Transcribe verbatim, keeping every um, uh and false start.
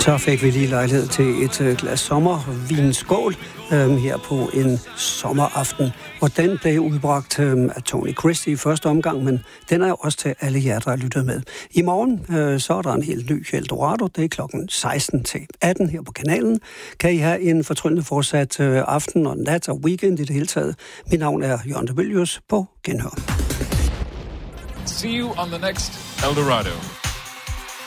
Så fik vi lige lejlighed til et øh, glas sommervinskål øh, her på en sommeraften. Og den blev udbragt øh, af Tony Christie i første omgang, men den er jo også til alle jer, der har lyttet med. I morgen øh, så er der en helt ny Eldorado. Det er klokken seksten til atten her på kanalen. Kan I have en fortryllende fortsat øh, aften og nat og weekend i det hele taget. Mit navn er Jørgen de Bølius på Genhør. See you on the next Eldorado.